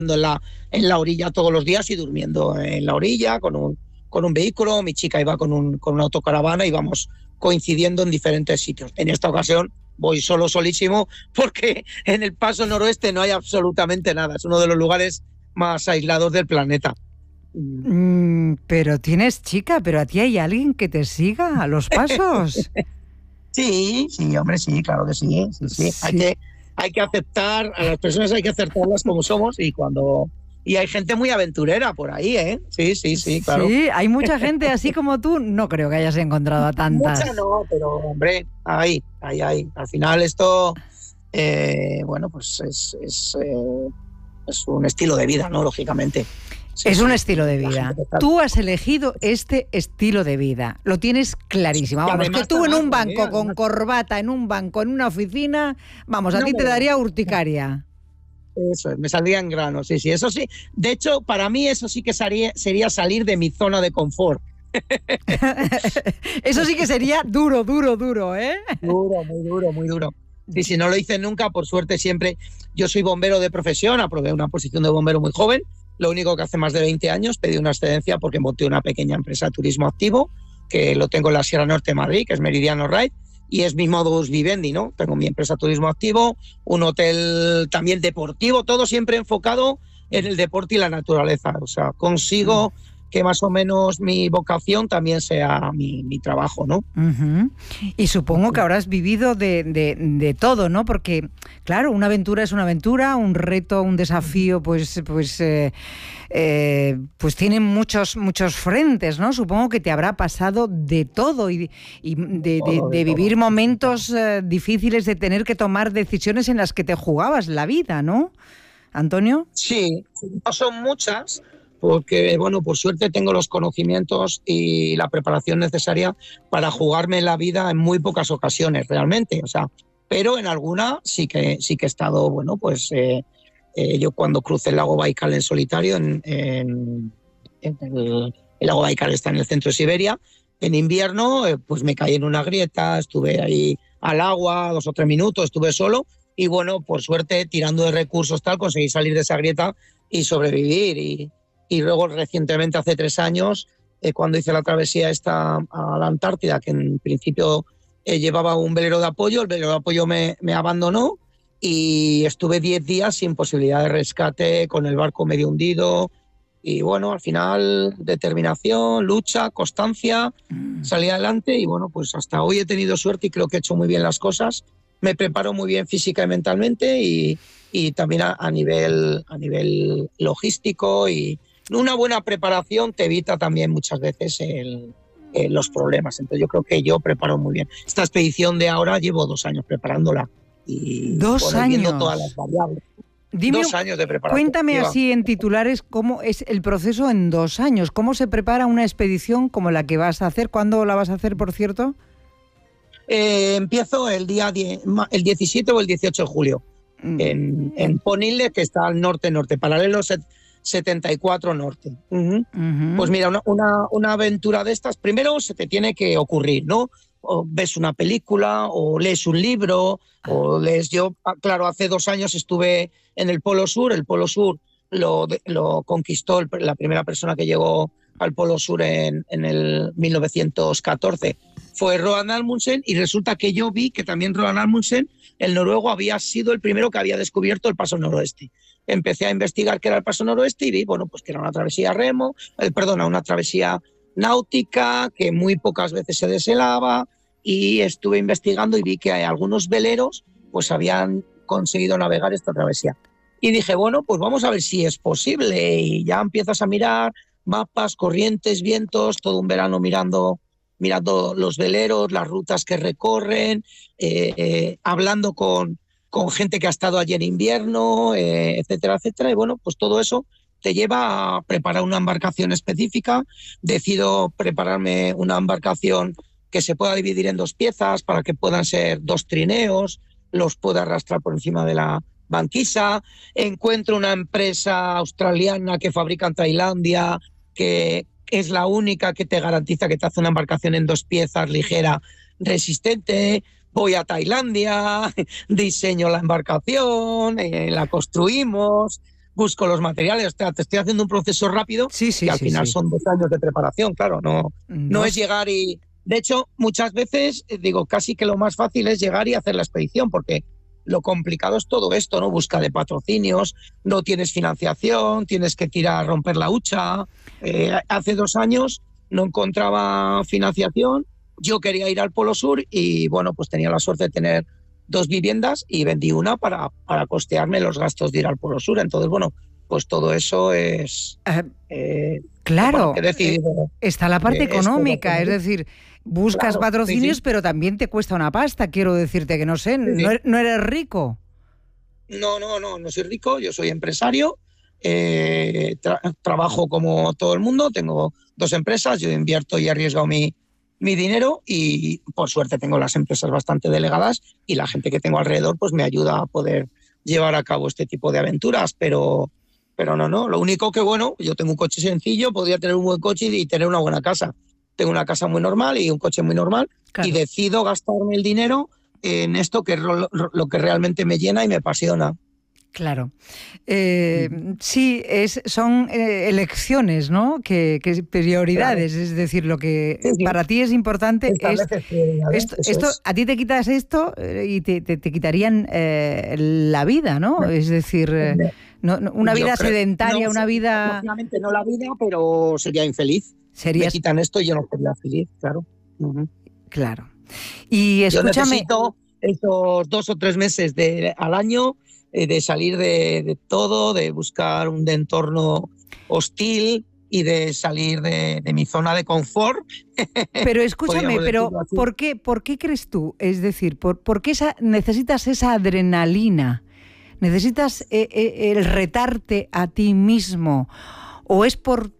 en la orilla todos los días y durmiendo en la orilla con un vehículo. Mi chica iba con una autocaravana y vamos coincidiendo en diferentes sitios. En esta ocasión voy solísimo, porque en el Paso Noroeste no hay absolutamente nada. Es uno de los lugares más aislados del planeta. Pero tienes chica, pero a ti hay alguien que te siga a los pasos. Sí, hombre, sí, claro que sí. Sí. Hay que aceptar, a las personas hay que aceptarlas como somos y hay gente muy aventurera por ahí, ¿eh? Sí, claro. Sí, hay mucha gente así como tú. No creo que hayas encontrado a tantas. Mucha no, pero hombre, hay. Al final esto, bueno, pues es un estilo de vida, ¿no? Lógicamente. Sí, es un estilo de vida. Tú has elegido este estilo de vida. Lo tienes clarísimo. Vamos, que tú en un banco, con corbata, en un banco, en una oficina, vamos, a ti te daría urticaria. Eso es, me saldría en grano, sí, eso sí. De hecho, para mí eso sí que sería salir de mi zona de confort. Eso sí que sería duro, ¿eh? Muy duro. Y si no lo hice nunca, por suerte siempre. Yo soy bombero de profesión, aprobé una posición de bombero muy joven. Lo único que hace más de 20 años pedí una excedencia porque monté una pequeña empresa de turismo activo, que lo tengo en la Sierra Norte de Madrid, que es Meridiano Ride, y es mi modus vivendi, ¿no? Tengo mi empresa de turismo activo, un hotel también deportivo, todo siempre enfocado en el deporte y la naturaleza. O sea, consigo que más o menos mi vocación también sea mi trabajo, ¿no? Uh-huh. Y supongo que habrás vivido de todo, ¿no? Porque, claro, una aventura es una aventura, un reto, un desafío, pues tiene muchos frentes, ¿no? Supongo que te habrá pasado de todo y de vivir momentos difíciles, de tener que tomar decisiones en las que te jugabas la vida, ¿no, Antonio? Sí, no son muchas, porque, bueno, por suerte tengo los conocimientos y la preparación necesaria para jugarme la vida en muy pocas ocasiones, realmente. O sea, pero en alguna sí que he estado, bueno, pues yo cuando crucé el lago Baikal en solitario, el lago Baikal está en el centro de Siberia, en invierno, pues me caí en una grieta, estuve ahí al agua 2 o 3 minutos, estuve solo y, bueno, por suerte, tirando de recursos tal, conseguí salir de esa grieta y sobrevivir. Y luego recientemente, hace 3 años, cuando hice la travesía esta a la Antártida, que en principio llevaba un velero de apoyo, el velero de apoyo me abandonó y estuve 10 días sin posibilidad de rescate, con el barco medio hundido. Y bueno, al final, determinación, lucha, constancia, salí adelante y bueno, pues hasta hoy he tenido suerte y creo que he hecho muy bien las cosas. Me preparo muy bien física y mentalmente y también a nivel logístico, y una buena preparación te evita también muchas veces los problemas. Entonces yo creo que yo preparo muy bien. Esta expedición de ahora llevo 2 años preparándola y 2 años viendo todas las variables. Dime, 2 años de preparación. Cuéntame así en titulares cómo es el proceso en 2 años. ¿Cómo se prepara una expedición como la que vas a hacer? ¿Cuándo la vas a hacer, por cierto? Empiezo el 17 o el 18 de julio en Ponille, que está al norte, paralelo 74 norte. Uh-huh. Uh-huh. Pues mira, una aventura de estas, primero se te tiene que ocurrir, ¿no? O ves una película, o lees un libro, o lees. Yo, claro, hace 2 años estuve en el Polo Sur. El Polo Sur lo conquistó la primera persona que llegó al Polo Sur en el 1914. Fue Roald Amundsen, y resulta que yo vi que también Roald Amundsen, el noruego, había sido el primero que había descubierto el Paso Noroeste. Empecé a investigar qué era el Paso Noroeste y vi, bueno, pues que era una travesía una travesía náutica que muy pocas veces se deshelaba, y estuve investigando y vi que algunos veleros pues habían conseguido navegar esta travesía. Y dije, bueno, pues vamos a ver si es posible, y ya empiezas a mirar mapas, corrientes, vientos, todo un verano mirando los veleros, las rutas que recorren, hablando con gente que ha estado allí en invierno, etcétera, etcétera. Y bueno, pues todo eso te lleva a preparar una embarcación específica. Decido prepararme una embarcación que se pueda dividir en 2 piezas para que puedan ser 2 trineos, los pueda arrastrar por encima de la banquisa. Encuentro una empresa australiana que fabrica en Tailandia, que es la única que te garantiza que te hace una embarcación en 2 piezas, ligera, resistente. Voy a Tailandia, diseño la embarcación, la construimos, busco los materiales. O sea, te estoy haciendo un proceso rápido que al final son 2 años de preparación, claro, no es llegar y... De hecho, muchas veces, digo, casi que lo más fácil es llegar y hacer la expedición, porque lo complicado es todo esto, ¿no? Busca de patrocinios, no tienes financiación, tienes que tirar, romper la hucha. Hace 2 años no encontraba financiación, yo quería ir al Polo Sur y, bueno, pues tenía la suerte de tener 2 viviendas y vendí una para costearme los gastos de ir al Polo Sur. Entonces, bueno, pues todo eso es... claro, bueno, está la parte económica, es decir, buscas patrocinios, pero también te cuesta una pasta, quiero decirte que no sé, no eres rico. No soy rico, yo soy empresario, trabajo como todo el mundo, tengo 2 empresas, yo invierto y arriesgo mi dinero y por suerte tengo las empresas bastante delegadas y la gente que tengo alrededor pues me ayuda a poder llevar a cabo este tipo de aventuras, pero no, lo único que, bueno, yo tengo un coche sencillo, podría tener un buen coche y tener una buena casa. Tengo una casa muy normal y un coche muy normal, claro. Y decido gastarme el dinero en esto que es lo que realmente me llena y me apasiona. Claro. Sí, son elecciones, ¿no? Que prioridades, claro. Es decir, lo que para ti es importante es... Esto, a ti te quitas esto y te quitarían la vida, ¿no? Es decir, una vida sedentaria, una vida... Obviamente no la vida, pero sería infeliz. Me quitan esto y yo no sería feliz, claro. Claro. Y escúchame... Yo necesito esos 2 o 3 meses al año de salir de todo, de buscar un entorno hostil y de salir de mi zona de confort. Pero escúchame, ¿por qué crees tú? Es decir, ¿por qué necesitas esa adrenalina? ¿Necesitas el retarte a ti mismo? ¿O es por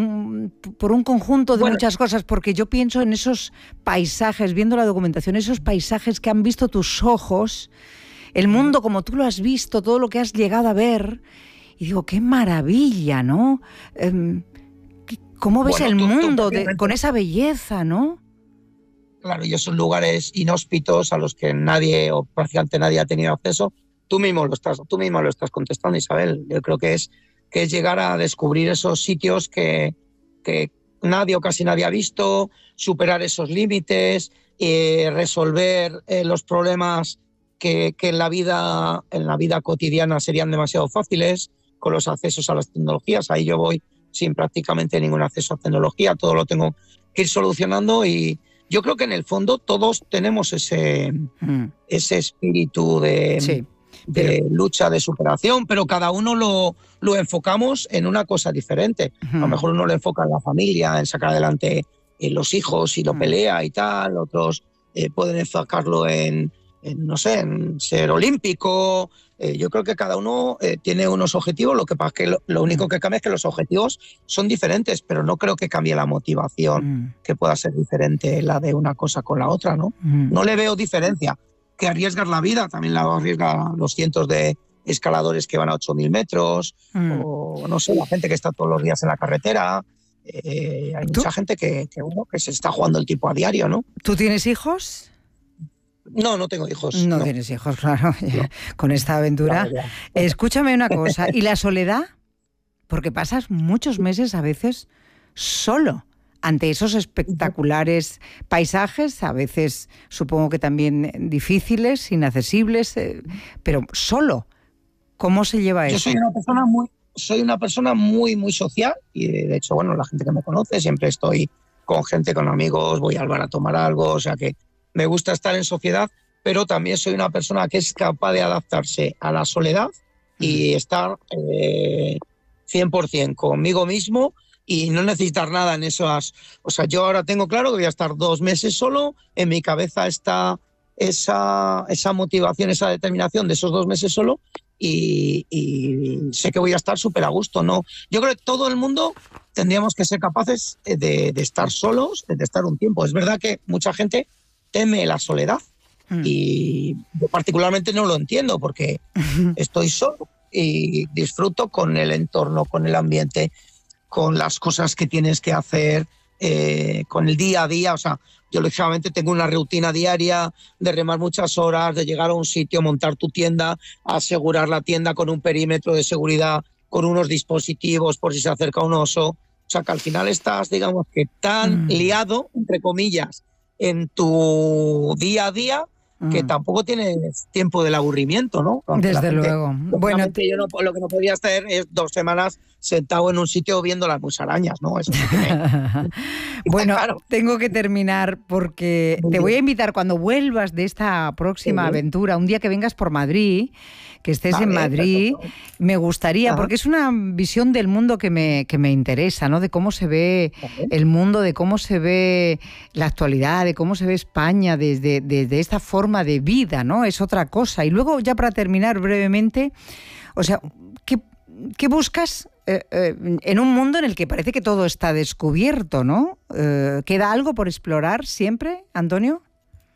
un conjunto de muchas cosas? Porque yo pienso en esos paisajes, viendo la documentación, esos paisajes que han visto tus ojos, el mundo como tú lo has visto, todo lo que has llegado a ver, y digo, qué maravilla, ¿no? ¿Cómo ves el mundo con esa belleza, no? Claro, y esos lugares inhóspitos a los que nadie o prácticamente nadie ha tenido acceso, tú mismo lo estás contestando, Isabel. Yo creo que es llegar a descubrir esos sitios que nadie o casi nadie ha visto, superar esos límites, resolver los problemas que en la vida cotidiana serían demasiado fáciles con los accesos a las tecnologías. Ahí yo voy sin prácticamente ningún acceso a tecnología, todo lo tengo que ir solucionando y yo creo que en el fondo todos tenemos ese espíritu de lucha, de superación, pero cada uno lo enfocamos en una cosa diferente. A lo mejor uno lo enfoca en la familia, en sacar adelante los hijos y lo pelea y tal, otros pueden enfocarlo en ser olímpico. Yo creo que cada uno tiene unos objetivos, lo que pasa es que lo único que cambia es que los objetivos son diferentes, pero no creo que cambie la motivación, que pueda ser diferente la de una cosa con la otra, ¿no? No le veo diferencia. Que arriesgas la vida, también la arriesga los cientos de escaladores que van a 8.000 metros, o no sé, la gente que está todos los días en la carretera. Hay mucha gente que se está jugando el tipo a diario, ¿no? ¿Tú tienes hijos? No tengo hijos. No tienes hijos, claro, no. Con esta aventura. Claro. Escúchame una cosa, ¿y la soledad? Porque pasas muchos meses a veces solo ante esos espectaculares paisajes, a veces supongo que también difíciles, inaccesibles, pero solo. ¿Cómo se lleva eso? Yo soy una persona muy, muy social y de hecho, bueno, la gente que me conoce, siempre estoy con gente, con amigos, voy al bar a tomar algo, o sea que me gusta estar en sociedad, pero también soy una persona que es capaz de adaptarse a la soledad y estar 100% conmigo mismo y no necesitar nada en esas... O sea, yo ahora tengo claro que voy a estar 2 meses solo, en mi cabeza está esa motivación, esa determinación de esos 2 meses solo y sé que voy a estar súper a gusto, ¿no? Yo creo que todo el mundo tendríamos que ser capaces de estar solos, de estar un tiempo. Es verdad que mucha gente teme la soledad y yo particularmente no lo entiendo porque estoy solo y disfruto con el entorno, con el ambiente, con las cosas que tienes que hacer, con el día a día. O sea, yo lógicamente tengo una rutina diaria de remar muchas horas, de llegar a un sitio, montar tu tienda, asegurar la tienda con un perímetro de seguridad con unos dispositivos por si se acerca un oso. O sea, que al final estás, digamos, que tan liado, entre comillas, en tu día a día, que tampoco tienes tiempo del aburrimiento, ¿no? Aunque desde luego. Bueno, yo lo que no podía estar es 2 semanas sentado en un sitio viendo las musarañas, ¿no? Eso sí que Bueno, claro. Tengo que terminar porque te voy a invitar cuando vuelvas de esta próxima aventura, un día que vengas por Madrid, que estés en Madrid, me gustaría, porque es una visión del mundo que me interesa, ¿no? De cómo se ve el mundo, de cómo se ve la actualidad, de cómo se ve España desde esta forma de vida, ¿no? Es otra cosa. Y luego, ya para terminar brevemente, o sea, ¿qué buscas en un mundo en el que parece que todo está descubierto, ¿no? ¿Queda algo por explorar siempre, Antonio?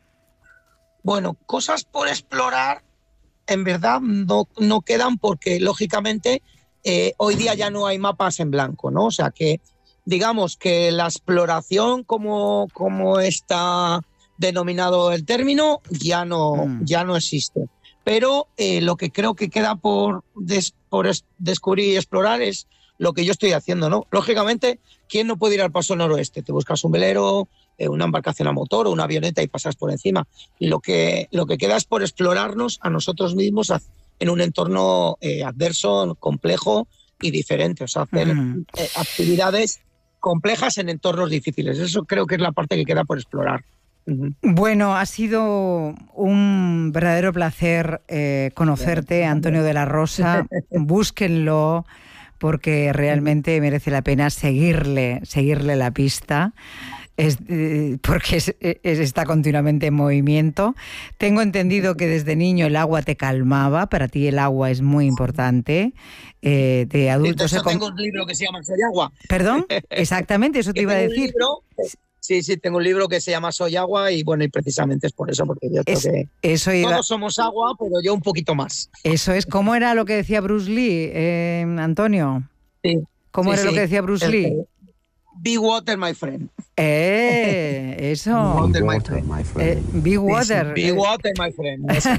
Bueno, cosas por explorar en verdad no quedan porque, lógicamente, hoy día ya no hay mapas en blanco, ¿no? O sea que, digamos que la exploración, como está denominado el término, ya no existe. Pero lo que creo que queda por descubrir y explorar es lo que yo estoy haciendo, ¿no? Lógicamente, ¿quién no puede ir al Paso Noroeste? Te buscas un velero, una embarcación a motor o una avioneta y pasas por encima. Lo que queda es por explorarnos a nosotros mismos en un entorno adverso, complejo y diferente. O sea, hacer actividades complejas en entornos difíciles. Eso creo que es la parte que queda por explorar. Bueno, ha sido un verdadero placer conocerte, Antonio de la Rosa. Búsquenlo porque realmente merece la pena seguirle la pista. Porque está continuamente en movimiento. Tengo entendido que desde niño el agua te calmaba, para ti el agua es muy importante. De adultos. Tengo un libro que se llama Soy Agua. ¿Perdón? Exactamente, eso te iba a decir. Sí, tengo un libro que se llama Soy Agua y bueno, y precisamente es por eso, porque yo creo que todos somos agua, pero yo un poquito más. Eso es. ¿Cómo era lo que decía Bruce Lee, Antonio? Sí. ¿Cómo era lo que decía Bruce Lee? Be water, my friend. Eso. Be water, my friend. Be water. Be water, my friend. Eso.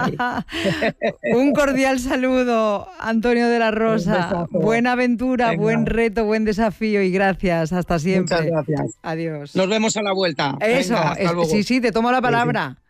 Un cordial saludo, Antonio de la Rosa. Buena aventura, venga. Buen reto, buen desafío y gracias. Hasta siempre. Muchas gracias. Adiós. Nos vemos a la vuelta. Eso, venga, sí, te tomo la palabra.